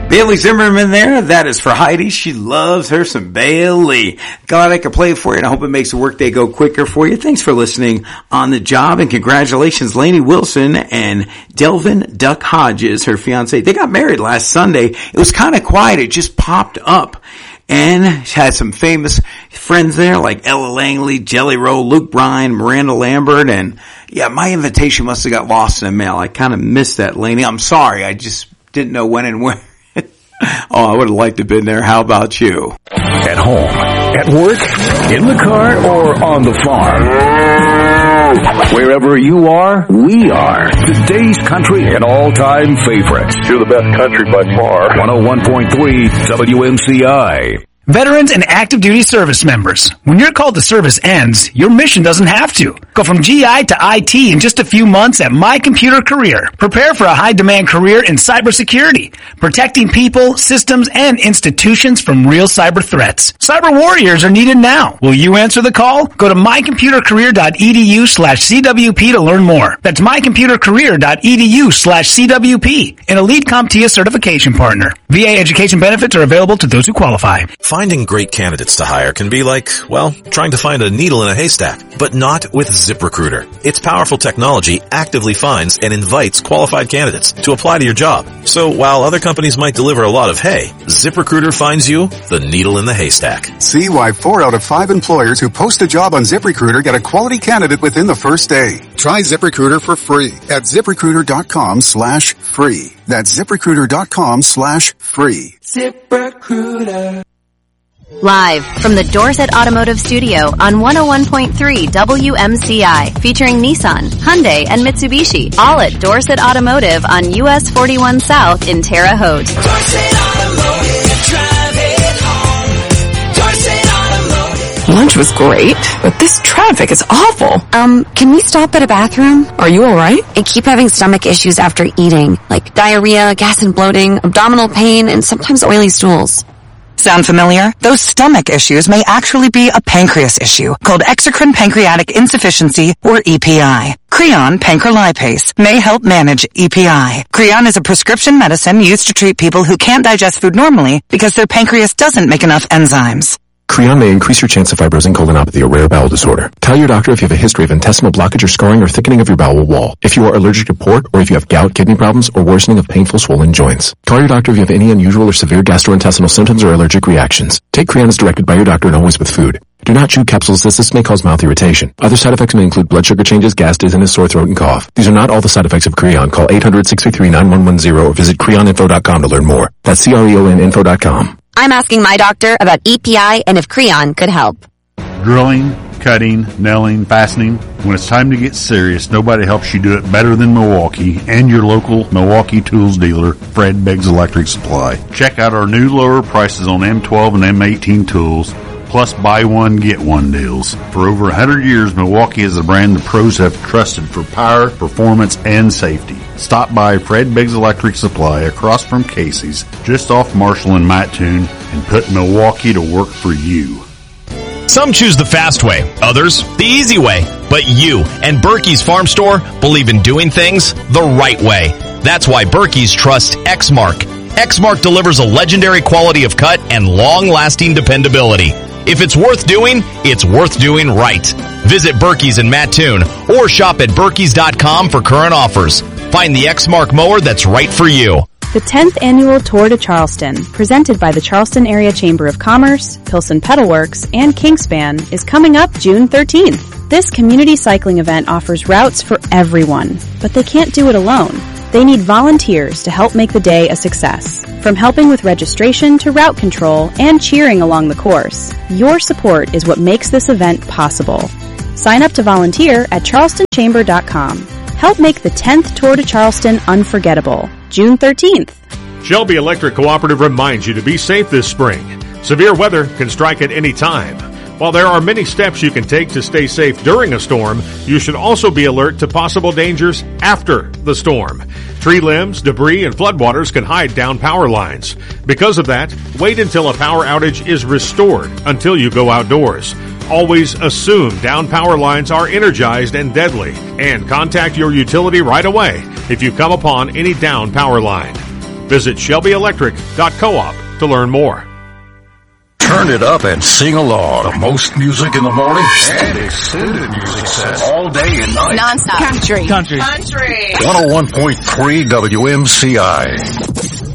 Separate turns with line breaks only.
Bailey Zimmerman there. That is for Heidi. She loves her some Bailey. Glad I could play it for you, and I hope it makes the workday go quicker for you. Thanks for listening on the job, and congratulations, Lainey Wilson and Delvin Duck Hodges, her fiance. They got married last Sunday. It was kind of quiet. It just popped up. And she had some famous friends there like Ella Langley, Jelly Roll, Luke Bryan, Miranda Lambert, and yeah, my invitation must have got lost in the mail. I kind of missed that, Lainey. I'm sorry. I just didn't know when and where. Oh, I would have liked to have been there. How about you?
At home, at work, in the car, or on the farm. Wherever you are, we are. Today's country and all-time favorites.
You're the best country by far.
101.3 WMCI.
Veterans and active duty service members, when your call to service ends, your mission doesn't have to. Go from GI to IT in just a few months at My Computer Career. Prepare for a high-demand career in cybersecurity, protecting people, systems, and institutions from real cyber threats. Cyber warriors are needed now. Will you answer the call? Go to mycomputercareer.edu/CWP to learn more. That's mycomputercareer.edu/CWP, an Elite CompTIA certification partner. VA education benefits are available to those who qualify.
Finding great candidates to hire can be like, well, trying to find a needle in a haystack, but not with ZipRecruiter. Its powerful technology actively finds and invites qualified candidates to apply to your job. So while other companies might deliver a lot of hay, ZipRecruiter finds you the needle in the haystack.
See why 4 out of 5 employers who post a job on ZipRecruiter get a quality candidate within the first day. Try ZipRecruiter for free at ZipRecruiter.com/free. That's ZipRecruiter.com/free.
ZipRecruiter.
Live from the Dorset Automotive Studio on 101.3 WMCI, featuring Nissan, Hyundai, and Mitsubishi, all at Dorset Automotive on US 41 South in Terre Haute.
Dorset Automotive, drive it home. Dorset Automotive.
Lunch was great, but this traffic is awful.
Can we stop at a bathroom?
Are you alright?
I keep having stomach issues after eating, like diarrhea, gas and bloating, abdominal pain, and sometimes oily stools.
Sound familiar? Those stomach issues may actually be a pancreas issue called exocrine pancreatic insufficiency, or EPI. Creon pancrelipase may help manage EPI. Creon is a prescription medicine used to treat people who can't digest food normally because their pancreas doesn't make enough enzymes.
Creon may increase your chance of fibrosing colonopathy, a rare bowel disorder. Tell your doctor if you have a history of intestinal blockage or scarring or thickening of your bowel wall, if you are allergic to pork, or if you have gout, kidney problems, or worsening of painful swollen joints. Call your doctor if you have any unusual or severe gastrointestinal symptoms or allergic reactions. Take Creon as directed by your doctor and always with food. Do not chew capsules as this may cause mouth irritation. Other side effects may include blood sugar changes, gas, dizziness, sore throat, and cough. These are not all the side effects of Creon. Call 800-633-9110 or visit creoninfo.com to learn more. That's CREONinfo.com.
I'm asking my doctor about EPI and if Creon could help.
Drilling, cutting, nailing, fastening. When it's time to get serious, nobody helps you do it better than Milwaukee and your local Milwaukee tools dealer, Fred Beggs Electric Supply. Check out our new lower prices on M12 and M18 tools, plus buy one, get one deals. For over 100 years, Milwaukee is a brand the pros have trusted for power, performance, and safety. Stop by Fred Beggs Electric Supply across from Casey's, just off Marshall and Mattoon, and put Milwaukee to work for you.
Some choose the fast way, others the easy way. But you and Berkey's Farm Store believe in doing things the right way. That's why Berkey's trust Exmark. Exmark delivers a legendary quality of cut and long-lasting dependability. If it's worth doing, it's worth doing right. Visit Berkey's in Mattoon or shop at Berkeys.com for current offers. Find the Exmark mower that's right for you.
The 10th Annual Tour to Charleston, presented by the Charleston Area Chamber of Commerce, Pilsen Pedal Works, and Kingspan, is coming up June 13th. This community cycling event offers routes for everyone, but they can't do it alone. They need volunteers to help make the day a success. From helping with registration to route control and cheering along the course, your support is what makes this event possible. Sign up to volunteer at charlestonchamber.com. Help make the 10th Tour to Charleston unforgettable. June 13th.
Shelby Electric Cooperative reminds you to be safe this spring. Severe weather can strike at any time. While there are many steps you can take to stay safe during a storm, you should also be alert to possible dangers after the storm. Tree limbs, debris, and floodwaters can hide down power lines. Because of that, wait until a power outage is restored until you go outdoors. Always assume down power lines are energized and deadly, and contact your utility right away if you come upon any down power line. Visit ShelbyElectric.coop to learn more.
Turn it up and sing along. The most music in the morning and extended music sets all day and night.
Non-stop. Country.
101.3 WMCI.